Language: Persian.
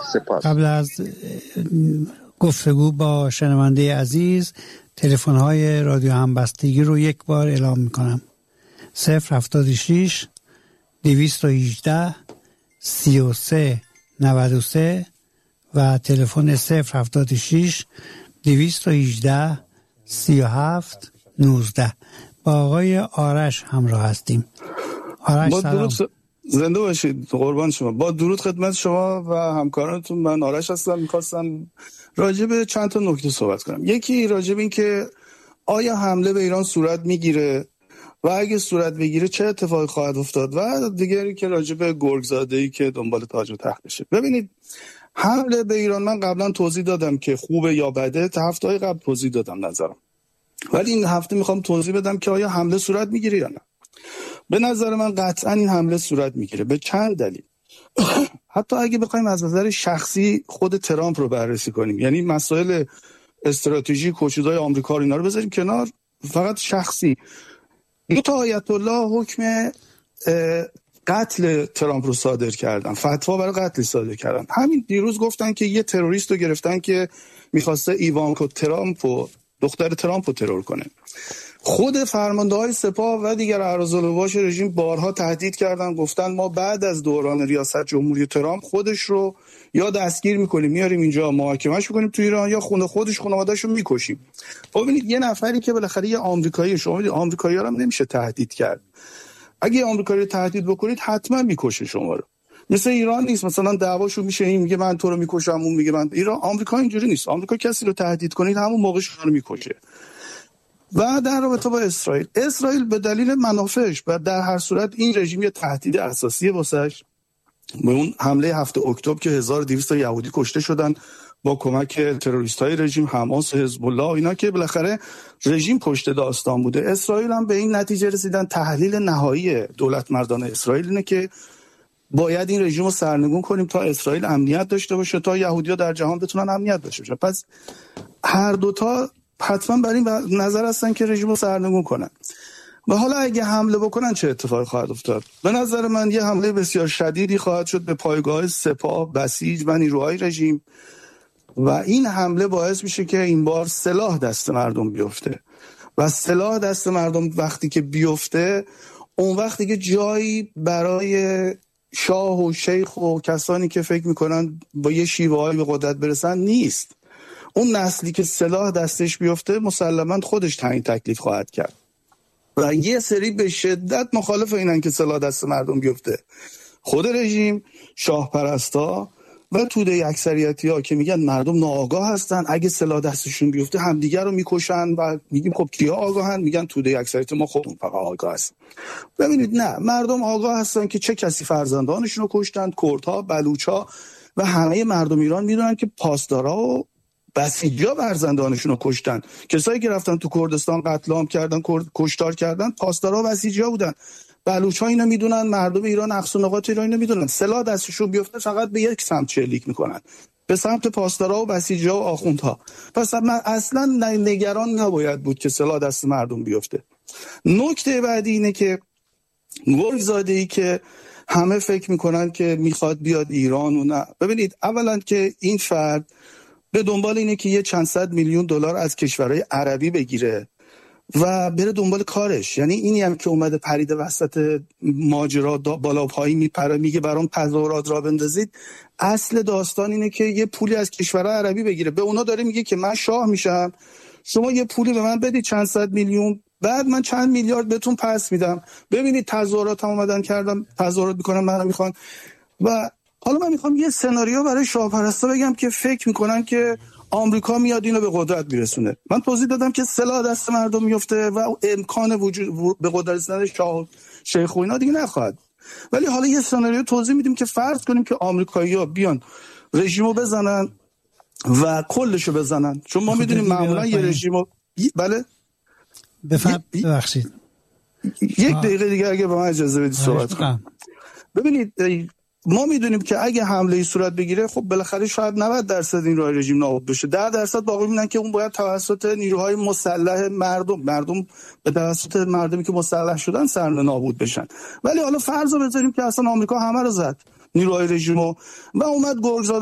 سپاس. قبل از گفتگو با شنونده عزیز تلفن‌های رادیو همبستگی رو یک بار اعلام می‌کنم. 076 218 33 93 و تلفن 076 218 37 19. با آقای آرش همراه هستیم. آرش سلام. زنده باشید، قربان شما. با درود خدمت شما و همکارانتون. من آرش هستم. میخواستم راجع به چند تا نکته صحبت کنم. یکی راجع به این که آیا حمله به ایران صورت میگیره و اگه صورت بگیره چه اتفاقی خواهد افتاد، و دیگری که راجع به گرگزاده‌ای که دنبال تاج و تخت بشه. ببینید، حمله به ایران من قبلا توضیح دادم که خوبه یا بده، تا هفته‌های قبل توضیح دادم نظرم، ولی این هفته میخوام توضیح بدم که آیا حمله صورت میگیره یا نه. به نظر من قطعا این حمله صورت میگیره به چند دلیل. حتی اگه بخوایم از نظر شخصی خود ترامپ رو بررسی کنیم، یعنی مسائل استراتژی کوچیدای آمریکا رو اینا رو بذاریم کنار، فقط شخصی، دو تا آیت الله حکم قتل ترامپ رو صادر کردن، فتوا برای قتل صادر کردن. همین دیروز گفتن که یه تروریست رو گرفتن که میخواسته ایوانکا ترامپ و دختر ترامپ رو ترور کنه. خود فرمانده‌های سپاه و دیگر اعضاء رژیم بارها تهدید کردن، گفتن ما بعد از دوران ریاست جمهوری ترامپ خودش رو یا دستگیر میکنیم میاریم اینجا محاکمه‌اش میکنیم تو ایران، یا خانواده‌اش رو میکشیم. ببینید، یه نفری که بالاخره یه آمریکایی، شما میدونید آمریکایی‌ها هم نمیشه تهدید کرد. اگه آمریکایی رو تهدید بکنید حتما میکشه شما رو. مثل ایران نیست، مثلا دعواشو میشه، این میگه من تو رو میکشم، اون میگه من. ایران، آمریکا اینجوری نیست. آمریکا کسی رو تهدید کنید همون موقع شما رو میکشه. و در رابطه با اسرائیل به دلیل منافعش و در هر صورت این رژیم یه تهدید اساسی واسش. به اون حمله 7 اکتبر که 1200 یهودی کشته شدن با کمک تروریست‌های رژیم، حماس، حزب الله، اینا که بالاخره رژیم پشت داستان بوده. اسرائیل هم به این نتیجه رسیدن، تحلیل نهایی دولت مردان اسرائیل اینه که باید این رژیم رو سرنگون کنیم تا اسرائیل امنیت داشته باشه، تا یهودی‌ها در جهان بتونن امنیت داشته باشن. پس هر دوتا حتما بر این نظر هستن که رژیم رو سرنگون کنن. و حالا اگه حمله بکنن چه اتفاقی خواهد افتاد؟ به نظر من یه حمله بسیار شدیدی خواهد شد به پایگاه سپاه، بسیج و نیروهای رژیم، و این حمله باعث میشه که این بار سلاح دست مردم بیفته. و سلاح دست مردم وقتی که بیفته، اون وقتی که جایی برای شاه و شیخ و کسانی که فکر میکنن با یه شیوه‌ای به قدرت برسن نیست. اون نسلی که سلاح دستش بیفته مسلماً خودش تعیین تکلیف خواهد کرد. و یه سری به شدت مخالف اینن که سلاح دست مردم بیفته. خود رژیم، شاه پرستا و توده اکثریتی‌ها که میگن مردم ناآگاه هستن، اگه سلاح دستشون بیفته همدیگر رو میکشن. و میگیم خب کیا آگاهن؟ میگن توده اکثریت ما خودمون فقط آگاه هستیم. ببینید، نه، مردم آگاه هستن که چه کسی فرزندانشون رو کشتن، کردها، بلوچ‌ها و همه مردم ایران میدونن که پاسدارا و بسیجا فرزندانشون رو کشتن. کسایی که رفتن تو کردستان قتل عام کردن، کشتار کردن، پاسدارا و بسیجا بودن. بلوچ‌ها اینو میدونن، مردم ایران، اقصا نقاط ایران اینو میدونن. سلاح دستشون بیفته فقط به یک سمت شلیک میکنن، به سمت پاسدارا و بسیجا و آخوندها. پس من اصلا نگران نباید بود که سلاح دست مردم بیفته. نکته بعدی اینه که گرگزاده‌ای که همه فکر میکنن که میخواد بیاد ایران و نه. ببینید، اولا که این فرد به دنبال اینه که یه چند صد میلیون دلار از کشورهای عربی بگیره و بره دنبال کارش. یعنی اینی هم که اومده پریده وسط ماجرا بالا پایی میپره، میگه برام تظاهرات را بندازید. اصل داستان اینه که یه پولی از کشورهای عربی بگیره. به اونا داره میگه که من شاه میشم، شما یه پولی به من بدید، چند صد میلیون، بعد من چند میلیارد بهتون پس میدم. ببینید تظاهرات هم اومدن کردم، تظاهرات میکنن، منو میخوان. و حالا من میخوام یه سناریو برای شاه پرستا بگم که فکر میکنن که آمریکا میاد اینو به قدرت میرسونه. من توضیح دادم که سلاح دست مردم میفته و امکان وجود به قدرت رسیدن شاه شیخ و اینا دیگه نخواهد. ولی حالا یه سناریو توضیح میدیم که فرض کنیم که آمریکایی‌ها بیان رژیمو بزنن و کلشو بزنن، چون ما میدونیم معمولا یه رژیمو بله ببخشید یک دقیقه دیگه اگه به من اجازه بدید صحبت کنم. ببینید، ما میدونیم که اگه حمله صورت بگیره، خب بالاخره شاید 90% این راه رژیم نابود بشه، 10% باقی میمونن که اون باید توسط نیروهای مسلح مردم به توسط مردمی که مسلح شدن نابود بشن. ولی حالا فرض رو بذاریم که اصلا آمریکا همه رو زد، نیروهای رژیمو، و اومد گرگزاده